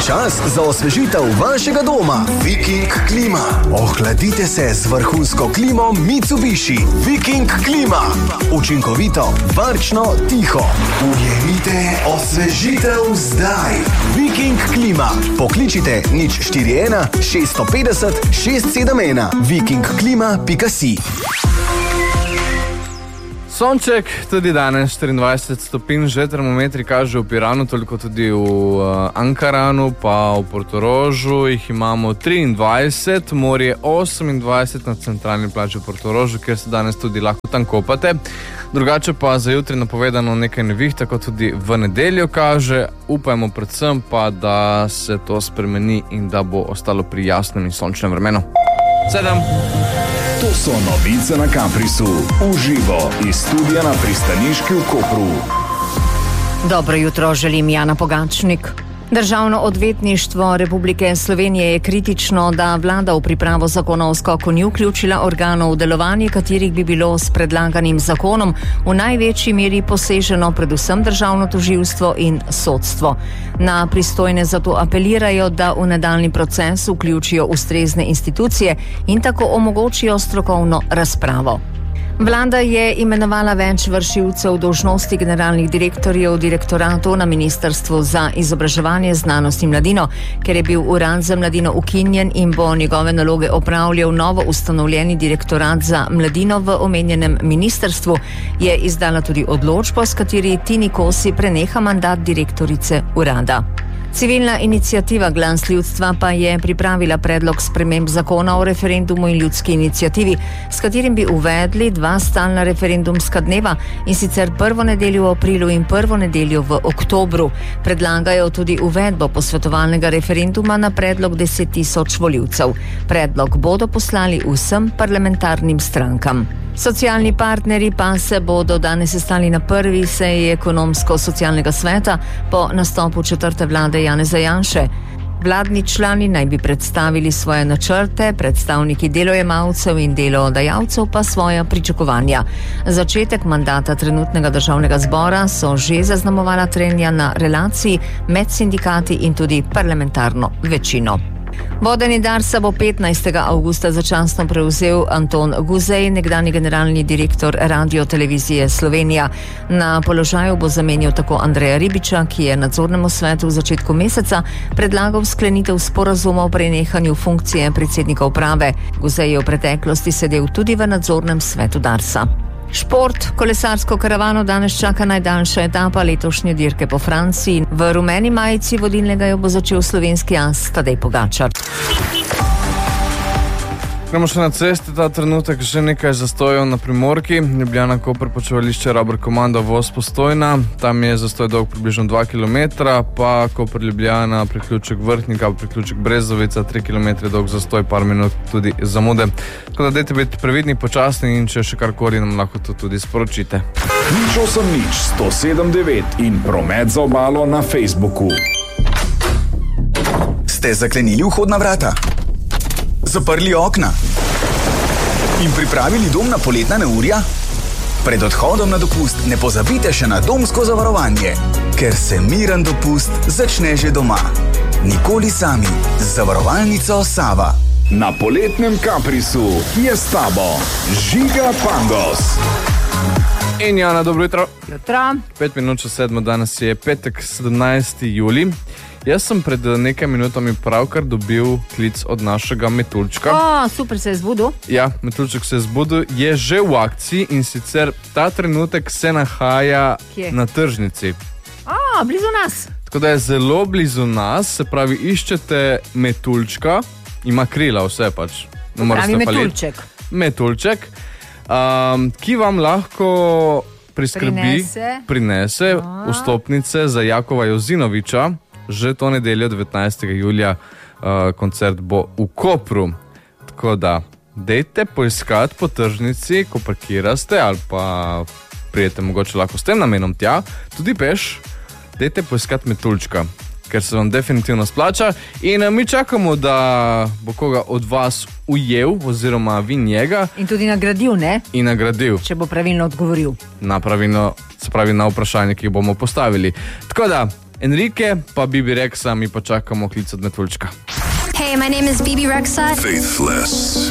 Čas za osvežitev vašega doma. Viking Klima. Ohladite se z vrhunsko klimo Mitsubishi. Viking Klima. Učinkovito, varčno, tiho. Ujemite osvežitev zdaj. Viking Klima. Pokličite 041 650 671. vikingklima.si. Sonček, tudi danes 24 stopinj, že termometri kažejo v Piranu, toliko tudi v Ankaranu, pa v Portorožu jih imamo 23, morje 28 na centralni plaži v Portorožu, kjer se danes tudi lahko tam kopate. Drugače pa za jutri napovedano nekaj nevih, tako tudi v nedeljo kaže. Upajmo predvsem pa, da se to spremeni in da bo ostalo pri jasnem in sončnem vremenu. 7. To so novice na Kamprisu, uživo iz studia na pristaniški v Kopru. Dobro jutro, želim Jana Pogačnik. Državno odvetništvo Republike Slovenije je kritično, da vlada v pripravo zakona o skoku ni vključila organov, v delovanje katerih bi bilo s predlaganim zakonom v največji meri poseženo predvsem državno tožilstvo in sodstvo. Na pristojne zato apelirajo, da v nadaljnji proces vključijo ustrezne institucije in tako omogočijo strokovno razpravo. Vlada je imenovala več vršilcev dolžnosti generalnih direktorjev direktoratov na Ministrstvu za izobraževanje, znanost in mladino, ker je bil urad za mladino ukinjen in bo njegove naloge opravljal novo ustanovljeni direktorat za mladino v omenjenem ministrstvu, je izdala tudi odločbo, s kateri Tini Kosi preneha mandat direktorice urada. Civilna iniciativa Glas ljudstva pa je pripravila predlog sprememb zakona o referendumu in ljudski iniciativi, s katerim bi uvedli 2 stalna referendumska dneva, in sicer prvo nedeljo v aprilu in prvo nedeljo v oktobru. Predlagajo tudi uvedbo posvetovalnega referenduma na predlog 10 tisoč volivcev. Predlog bodo poslali vsem parlamentarnim strankam. Socialni partnerji pa se bodo danes sestali na prvi seji ekonomsko-socialnega sveta po nastopu 4. vlade Janeza Janše. Vladni člani naj bi predstavili svoje načrte, predstavniki delojemalcev in delodajalcev pa svoja pričakovanja. Začetek mandata trenutnega državnega zbora so že zaznamovala trenja na relaciji med sindikati in tudi parlamentarno večino. Vodenje Darsa bo 15. avgusta začasno prevzel Anton Guzej, nekdanji generalni direktor Radio-televizije Slovenija. Na položaju bo zamenjal tako Andreja Ribiča, ki je nadzornemu svetu v začetku meseca predlagal sklenitev sporazuma o prenehanju funkcije predsednika uprave. Guzej je v preteklosti sedel tudi v nadzornem svetu Darsa. Šport, kolesarsko karavano danes čaka najdaljša etapa letošnje dirke po Franciji. V rumeni majici vodilnega jo bo začel slovenski as Tadej Pogačar. Gremo še na cesti, ta trenutek že nekaj zastojev na Primorki. Ljubljana, Koper, počivališče Rabr Komando, voz Postojna. Tam je zastoj dolg približno 2 km, pa Koper, Ljubljana, priključek Vrhnika, priključek Brezovica, 3 km dolg zastoj, par minut tudi zamude. Tako da dajte biti previdni, počasni in če še karkoli nam lahko to tudi sporočite. 107.9 in promet za obalo na Facebooku. Ste zaklenili vhodna vrata? Zaprli okna? In pripravili dom na poletna neurja? Pred odhodom na dopust ne pozabite še na domsko zavarovanje, ker se miren dopust začne že doma. Nikoli sami z zavarovalnico Sava. Na poletnem Kamprisu je s tabo Žiga Pangos. In Jana, dobro jutro. Jutro. 5 minut čez 7, danes je petek, 17. julij. Jaz sem pred nekaj minutami pravkar dobil klic od našega Metuljčka. Super, se je zbudil. Ja, Metuljček se je zbudil, je že v akciji in sicer ta trenutek se nahaja na tržnici. Blizu nas. Tako da je zelo blizu nas, se pravi, iščete Metuljčka, ima krila vse pač. Pravi Metuljček. Metuljček, ki vam lahko prinese vstopnice za Jakova Jozinoviča. Že to nedeljo 19. julija koncert bo v Kopru. Tako da, dejte poiskati po tržnici, ko parkiraste ali pa prijete mogoče lahko s tem namenom tja, tudi peš, dejte poiskati Metuljčka, ker se vam definitivno splača in mi čakamo, da bo koga od vas ujel oziroma vi njega. In tudi nagradil, ne? In nagradil. Če bo pravilno odgovoril. Na pravilno, se pravi na vprašanje, ki bomo postavili. Tako da, Enrique pa Bibi Rexa, mi pa čakamo klic od Metuljčka. Hey, my name is Bibi Rexa. Faithless.